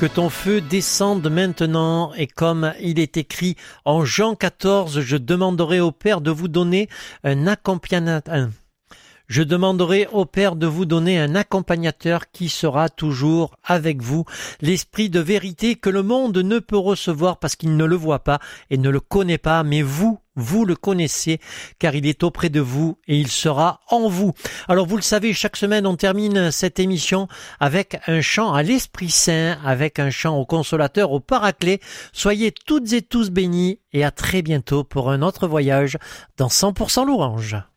Que ton feu descende maintenant, et comme il est écrit en Jean 14, je demanderai au Père de vous donner un accompagnateur. Je demanderai au Père de vous donner un accompagnateur qui sera toujours avec vous, l'Esprit de vérité que le monde ne peut recevoir parce qu'il ne le voit pas et ne le connaît pas, mais vous le connaissez car il est auprès de vous et il sera en vous. Alors vous le savez, chaque semaine on termine cette émission avec un chant à l'Esprit Saint, avec un chant au Consolateur, au Paraclet. Soyez toutes et tous bénis et à très bientôt pour un autre voyage dans 100% Louange.